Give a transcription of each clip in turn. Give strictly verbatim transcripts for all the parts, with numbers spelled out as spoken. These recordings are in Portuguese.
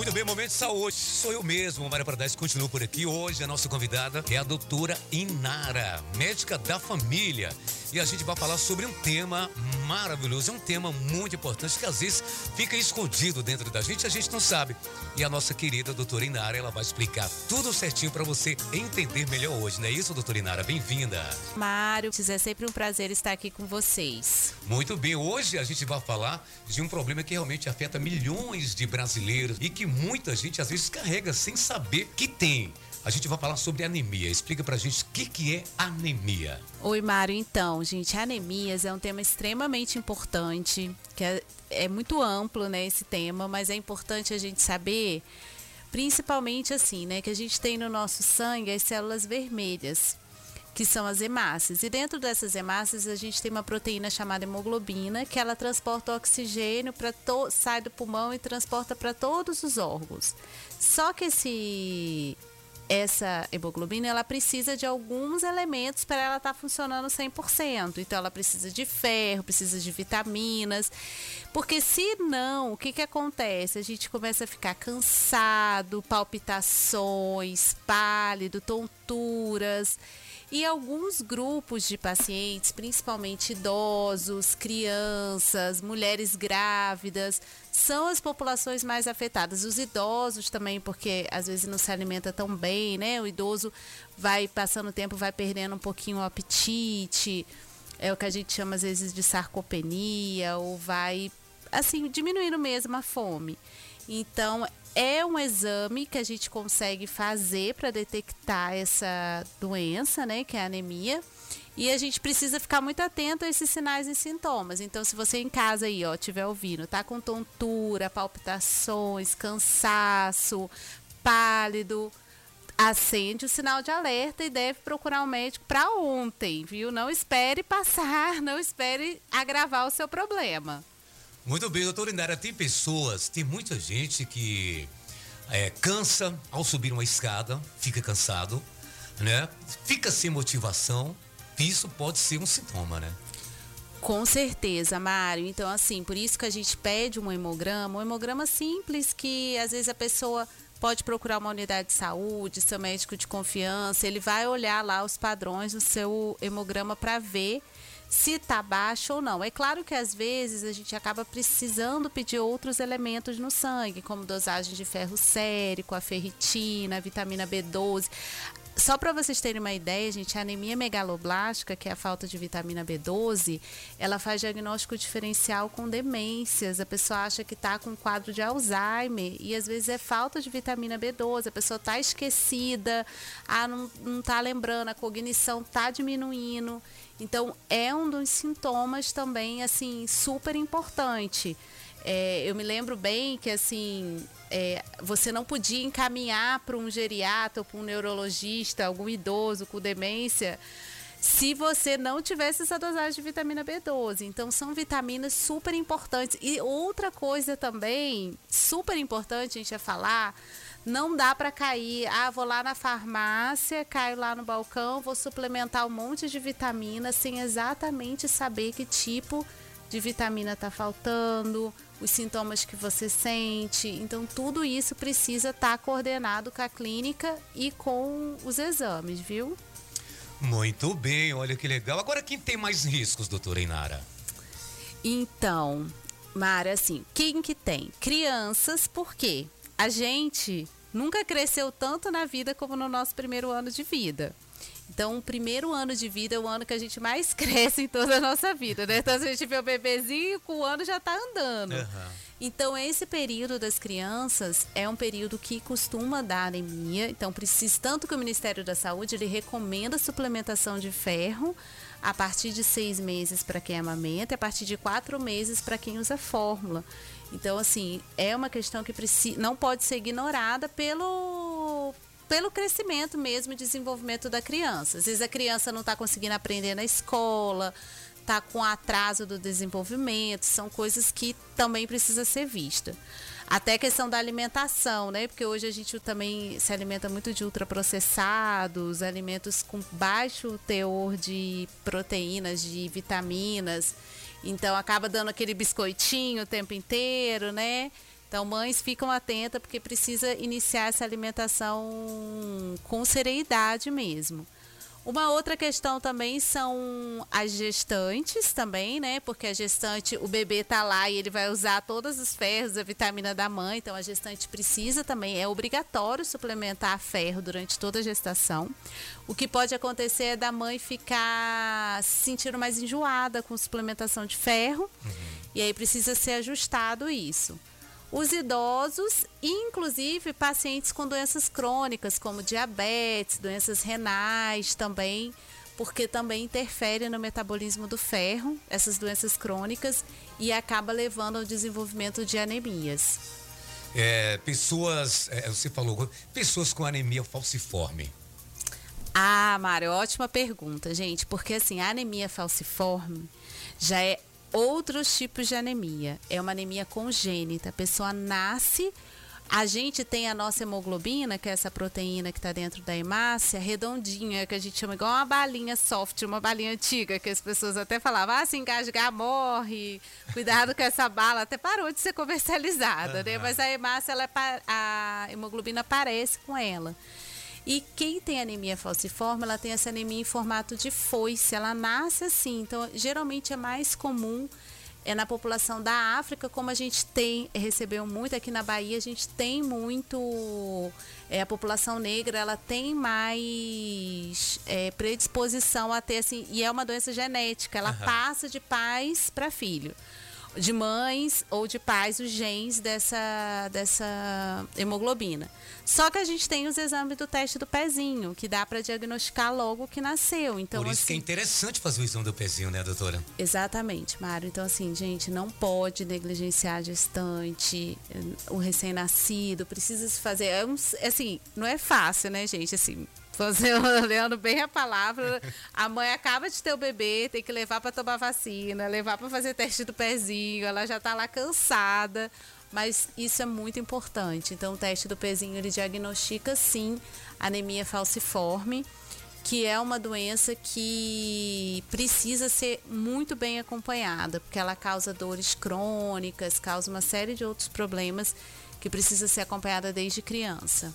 Muito bem, Momento de Saúde. Sou eu mesmo, Mário Paradise, continuo por aqui. Hoje a nossa convidada é a doutora Inara, médica da família. E a gente vai falar sobre um tema maravilhoso, é um tema muito importante que às vezes fica escondido dentro da gente e a gente não sabe. E a nossa querida doutora Inara, ela vai explicar tudo certinho para você entender melhor hoje, não é isso, doutora Inara? Bem-vinda. Mário, é sempre um prazer estar aqui com vocês. Muito bem, hoje a gente vai falar de um problema que realmente afeta milhões de brasileiros e que muita gente às vezes carrega sem saber que tem. A gente vai falar sobre anemia. Explica pra gente o que, que é anemia. Oi, Mário. Então, gente, anemias é um tema extremamente importante, que é, é muito amplo, né, esse tema, mas é importante a gente saber, principalmente assim, né, que a gente tem no nosso sangue as células vermelhas, que são as hemácias. E dentro dessas hemácias a gente tem uma proteína chamada hemoglobina, que ela transporta o oxigênio, para to- sai do pulmão e transporta para todos os órgãos. Só que esse... essa hemoglobina, ela precisa de alguns elementos para ela estar funcionando cem por cento. Então, ela precisa de ferro, precisa de vitaminas. Porque se não, o que que acontece? A gente começa a ficar cansado, palpitações, pálido, tonturas. E alguns grupos de pacientes, principalmente idosos, crianças, mulheres grávidas, são as populações mais afetadas. Os idosos também, porque às vezes não se alimenta tão bem, né? O idoso vai passando o tempo, vai perdendo um pouquinho o apetite, é o que a gente chama às vezes de sarcopenia, ou vai, assim, diminuindo mesmo a fome. Então, é um exame que a gente consegue fazer para detectar essa doença, né, que é a anemia. E a gente precisa ficar muito atento a esses sinais e sintomas. Então, se você em casa aí, ó, estiver ouvindo, tá com tontura, palpitações, cansaço, pálido, acende o sinal de alerta e deve procurar um médico para ontem, viu? Não espere passar, não espere agravar o seu problema. Muito bem, doutora Inara, tem pessoas, tem muita gente que é, cansa ao subir uma escada, fica cansado, né? Fica sem motivação, isso pode ser um sintoma, né? Com certeza, Mário. Então, assim, por isso que a gente pede um hemograma, um hemograma simples que às vezes a pessoa pode procurar uma unidade de saúde, seu médico de confiança, ele vai olhar lá os padrões no seu hemograma para ver se está baixo ou não. É claro que às vezes a gente acaba precisando pedir outros elementos no sangue, como dosagem de ferro sérico, a ferritina, a vitamina B doze. Só para vocês terem uma ideia, gente, a anemia megaloblástica, que é a falta de vitamina B doze, ela faz diagnóstico diferencial com demências. A pessoa acha que está com um quadro de Alzheimer e às vezes é falta de vitamina B doze. A pessoa está esquecida, ah, não está lembrando, a cognição está diminuindo. Então, é um dos sintomas também, assim, super importante. É, eu me lembro bem que, assim, é, você não podia encaminhar para um geriatra ou para um neurologista, algum idoso com demência, se você não tivesse essa dosagem de vitamina B doze. Então, são vitaminas super importantes. E outra coisa também, super importante a gente ia falar, não dá para cair, ah, vou lá na farmácia, caio lá no balcão, vou suplementar um monte de vitamina sem exatamente saber que tipo de vitamina está faltando, os sintomas que você sente. Então, tudo isso precisa estar coordenado com a clínica e com os exames, viu? Muito bem, olha que legal. Agora, quem tem mais riscos, doutora Inara? Então, Mara, assim, quem que tem? Crianças, por quê? A gente nunca cresceu tanto na vida como no nosso primeiro ano de vida. Então, o primeiro ano de vida é o ano que a gente mais cresce em toda a nossa vida, né? Então, se a gente vê o bebezinho, com o ano já tá andando. Uhum. Então, esse período das crianças é um período que costuma dar anemia. Então, precisa, tanto que o Ministério da Saúde, ele recomenda a suplementação de ferro a partir de seis meses para quem amamenta e a partir de quatro meses para quem usa fórmula. Então, assim, é uma questão que precisa, não pode ser ignorada pelo, pelo crescimento mesmo e desenvolvimento da criança. Às vezes a criança não está conseguindo aprender na escola, está com atraso do desenvolvimento, são coisas que também precisa ser vista. Até a questão da alimentação, né? Porque hoje a gente também se alimenta muito de ultraprocessados, alimentos com baixo teor de proteínas, de vitaminas. Então, acaba dando aquele biscoitinho o tempo inteiro, né? Então, mães, ficam atentas porque precisa iniciar essa alimentação com serenidade mesmo. Uma outra questão também são as gestantes também, né? Porque a gestante, o bebê tá lá e ele vai usar todos os ferros, a vitamina da mãe. Então, a gestante precisa também, é obrigatório suplementar ferro durante toda a gestação. O que pode acontecer é da mãe ficar se sentindo mais enjoada com suplementação de ferro. Uhum. E aí precisa ser ajustado isso. Os idosos, inclusive pacientes com doenças crônicas, como diabetes, doenças renais também, porque também interfere no metabolismo do ferro, essas doenças crônicas, e acaba levando ao desenvolvimento de anemias. É, pessoas, é, você falou, pessoas com anemia falciforme. Ah, Mário, ótima pergunta, gente, porque assim, a anemia falciforme já é outros tipos de anemia. É uma anemia congênita. A pessoa nasce, a gente tem a nossa hemoglobina, que é essa proteína que está dentro da hemácia, redondinha, que a gente chama igual uma balinha soft, uma balinha antiga, que as pessoas até falavam, ah, se engasgar, morre, cuidado com essa bala, até parou de ser comercializada, uhum. né? Mas a hemácia, ela, a hemoglobina parece com ela. E quem tem anemia falciforme, ela tem essa anemia em formato de foice, ela nasce assim. Então, geralmente é mais comum é na população da África, como a gente tem, recebeu muito aqui na Bahia, a gente tem muito, é, a população negra, ela tem mais é, predisposição a ter assim, e é uma doença genética, ela uhum. passa de pais para filho. De mães ou de pais os genes dessa, dessa hemoglobina. Só que a gente tem os exames do teste do pezinho, que dá para diagnosticar logo que nasceu. Então, por isso assim, que é interessante fazer o exame do pezinho, né, doutora? Exatamente, Mário. Então, assim, gente, não pode negligenciar a gestante, o recém-nascido, precisa se fazer. É um, assim, não é fácil, né, gente? Assim, você olhando bem a palavra, a mãe acaba de ter o bebê, tem que levar para tomar vacina, levar para fazer teste do pezinho, ela já está lá cansada, mas isso é muito importante. Então, o teste do pezinho, ele diagnostica, sim, anemia falciforme, que é uma doença que precisa ser muito bem acompanhada, porque ela causa dores crônicas, causa uma série de outros problemas que precisa ser acompanhada desde criança.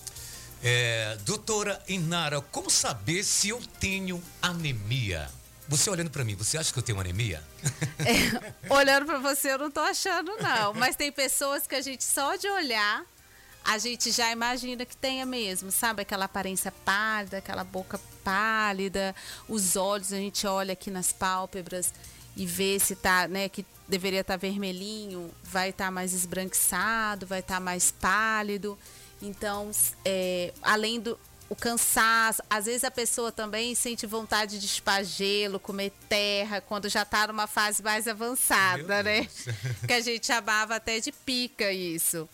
É, doutora Inara, como saber se eu tenho anemia? Você olhando para mim, você acha que eu tenho anemia? É, olhando para você, eu não tô achando, não. Mas tem pessoas que a gente, só de olhar, a gente já imagina que tenha mesmo, sabe? Aquela aparência pálida, aquela boca pálida, os olhos, a gente olha aqui nas pálpebras e vê se tá, né, que deveria estar vermelhinho, vai estar mais esbranquiçado, vai estar mais pálido. Então, é, além do o cansaço, às vezes a pessoa também sente vontade de chupar gelo, comer terra, quando já está numa fase mais avançada, né? Que a gente chamava até de pica isso.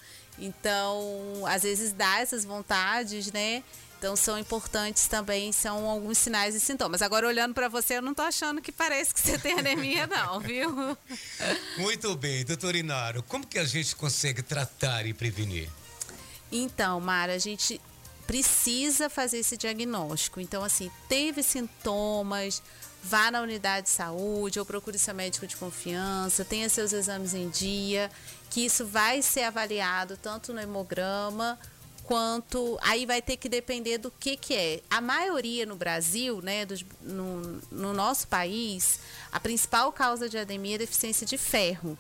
Então, às vezes dá essas vontades, né? Então, são importantes também, são alguns sinais e sintomas. Agora, olhando para você, eu não tô achando que parece que você tem anemia, não, viu? Muito bem, doutor Inaro, como que a gente consegue tratar e prevenir? Então, Mara, a gente precisa fazer esse diagnóstico. Então, assim, teve sintomas, vá na unidade de saúde ou procure seu médico de confiança, tenha seus exames em dia, que isso vai ser avaliado tanto no hemograma quanto... Aí vai ter que depender do que que é. A maioria no Brasil, né, dos, no, no nosso país, a principal causa de anemia é deficiência de ferro.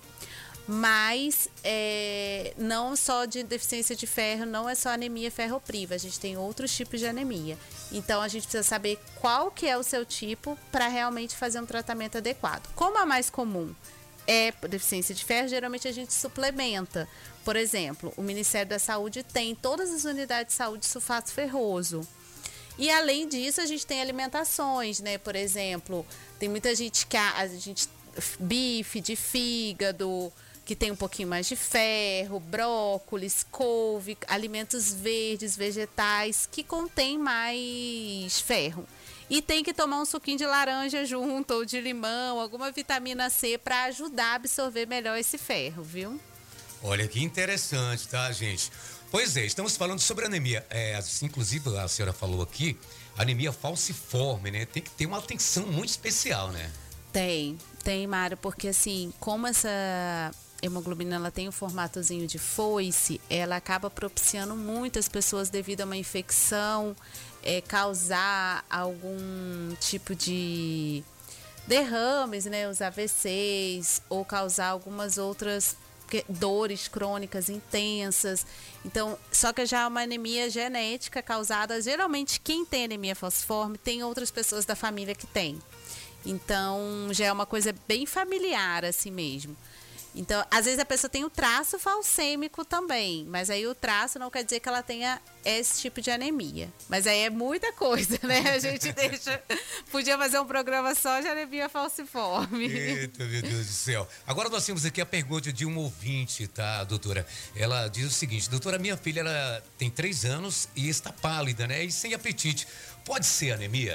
Mas é, não só de deficiência de ferro, não é só anemia ferropriva, a gente tem outros tipos de anemia. Então a gente precisa saber qual que é o seu tipo para realmente fazer um tratamento adequado. Como a mais comum é deficiência de ferro, geralmente a gente suplementa. Por exemplo, o Ministério da Saúde tem todas as unidades de saúde sulfato ferroso. E além disso, a gente tem alimentações, né? Por exemplo, tem muita gente que a, a gente bife de fígado, que tem um pouquinho mais de ferro, brócolis, couve, alimentos verdes, vegetais, que contêm mais ferro. E tem que tomar um suquinho de laranja junto, ou de limão, alguma vitamina C para ajudar a absorver melhor esse ferro, viu? Olha que interessante, tá, gente? Pois é, estamos falando sobre anemia. É, inclusive, a senhora falou aqui, anemia falciforme, né? Tem que ter uma atenção muito especial, né? Tem, tem, Mário, porque assim, como essa... hemoglobina ela tem um formatozinho de foice, ela acaba propiciando muitas pessoas devido a uma infecção, é, causar algum tipo de derrames, né, os A V Cs, ou causar algumas outras dores crônicas intensas. Então, só que já é uma anemia genética causada, geralmente quem tem anemia falciforme tem outras pessoas da família que tem. Então, já é uma coisa bem familiar assim mesmo. Então, às vezes a pessoa tem o traço falcêmico também, mas aí o traço não quer dizer que ela tenha esse tipo de anemia. Mas aí é muita coisa, né? A gente deixa... Podia fazer um programa só de anemia falciforme. Eita, meu Deus do céu. Agora nós temos aqui a pergunta de um ouvinte, tá, doutora? Ela diz o seguinte: doutora, minha filha, ela tem três anos e está pálida, né? E sem apetite. Pode ser anemia?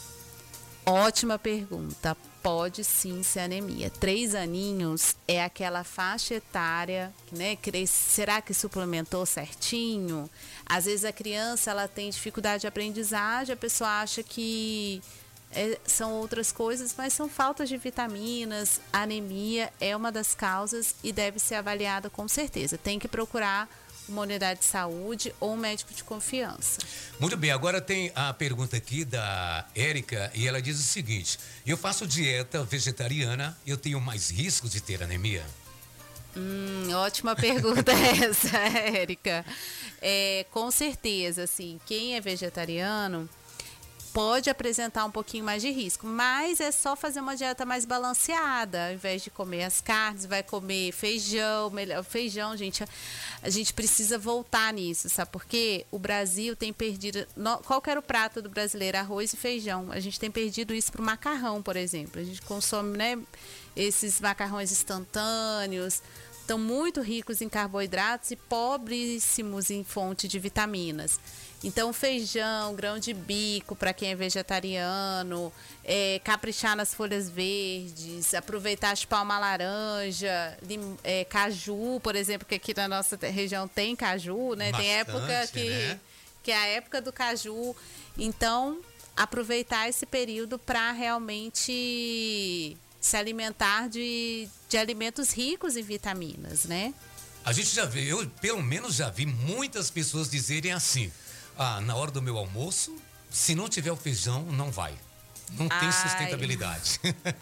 Ótima pergunta. Pode sim ser anemia. Três aninhos é aquela faixa etária, né? Será que suplementou certinho? Às vezes a criança ela tem dificuldade de aprendizagem, a pessoa acha que é, são outras coisas, mas são faltas de vitaminas. A anemia é uma das causas e deve ser avaliada com certeza. Tem que procurar uma unidade de saúde ou um médico de confiança. Muito bem, agora tem a pergunta aqui da Érica e ela diz o seguinte: eu faço dieta vegetariana, eu tenho mais risco de ter anemia? Hum, ótima pergunta essa, Érica. É, com certeza, assim, quem é vegetariano pode apresentar um pouquinho mais de risco, mas é só fazer uma dieta mais balanceada. Ao invés de comer as carnes, vai comer feijão, melhor, feijão, gente, a, a gente precisa voltar nisso, sabe? Porque o Brasil tem perdido, no, qual que era o prato do brasileiro? Arroz e feijão. A gente tem perdido isso para o macarrão, por exemplo. A gente consome, né, esses macarrões instantâneos, estão muito ricos em carboidratos e pobríssimos em fonte de vitaminas. Então, feijão, grão de bico para quem é vegetariano, é, caprichar nas folhas verdes, aproveitar chupar uma laranja, lim, é, caju, por exemplo, que aqui na nossa região tem caju, né? Bastante, tem época que, né? que é a época do caju. Então, aproveitar esse período para realmente se alimentar de, de alimentos ricos em vitaminas, né? A gente já vê, eu pelo menos já vi muitas pessoas dizerem assim: ah, na hora do meu almoço, se não tiver o feijão, não vai. Não tem Ai. sustentabilidade.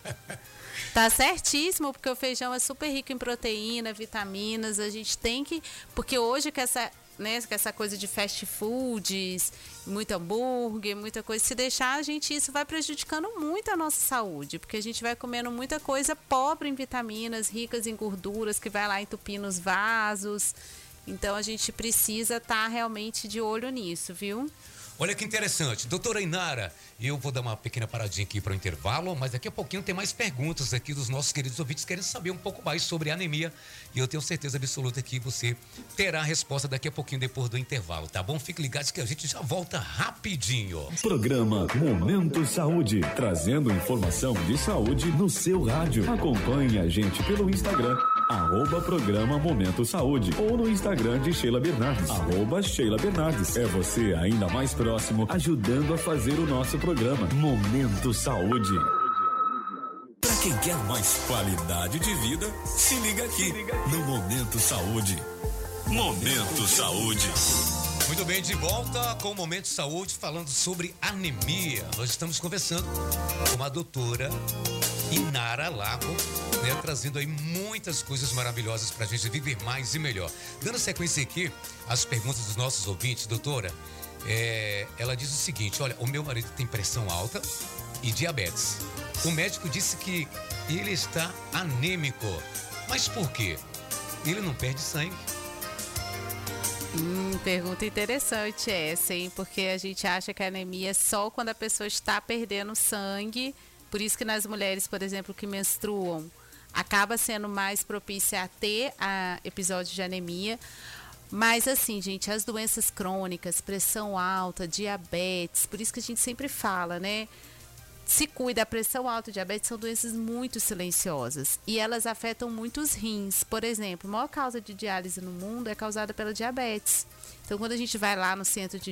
Tá certíssimo, porque o feijão é super rico em proteína, vitaminas. A gente tem que... Porque hoje com essa, né, com essa coisa de fast foods, muito hambúrguer, muita coisa, se deixar, a gente, isso vai prejudicando muito a nossa saúde, porque a gente vai comendo muita coisa pobre em vitaminas, ricas em gorduras, que vai lá entupir nos vasos. Então, a gente precisa estar realmente de olho nisso, viu? Olha que interessante. Doutora Inara, eu vou dar uma pequena paradinha aqui para o intervalo, mas daqui a pouquinho tem mais perguntas aqui dos nossos queridos ouvintes querendo saber um pouco mais sobre a anemia. E eu tenho certeza absoluta que você terá a resposta daqui a pouquinho depois do intervalo, tá bom? Fique ligados que a gente já volta rapidinho. Programa Momento Saúde, trazendo informação de saúde no seu rádio. Acompanhe a gente pelo Instagram, arroba programa Momento Saúde, ou no Instagram de Sheila Bernardes, arroba Sheila Bernardes. É você ainda mais próximo, ajudando a fazer o nosso programa Momento Saúde. Para quem quer mais qualidade de vida, se liga aqui no Momento Saúde. Momento Saúde. Muito bem, de volta com o Momento Saúde, falando sobre anemia. Nós estamos conversando com a doutora Inara Lago, né, trazendo aí muitas coisas maravilhosas para a gente viver mais e melhor. Dando sequência aqui às perguntas dos nossos ouvintes, doutora, é, ela diz o seguinte: olha, o meu marido tem pressão alta e diabetes. O médico disse que ele está anêmico. Mas por quê? Ele não perde sangue. Hum, pergunta interessante essa, hein? Porque a gente acha que a anemia é só quando a pessoa está perdendo sangue. Por isso que nas mulheres, por exemplo, que menstruam, acaba sendo mais propícia a ter a episódio de anemia. Mas assim, gente, as doenças crônicas, pressão alta, diabetes, por isso que a gente sempre fala, né? Se cuida, a pressão alta e diabetes são doenças muito silenciosas e elas afetam muito os rins. Por exemplo, a maior causa de diálise no mundo é causada pela diabetes. Então, quando a gente vai lá no centro de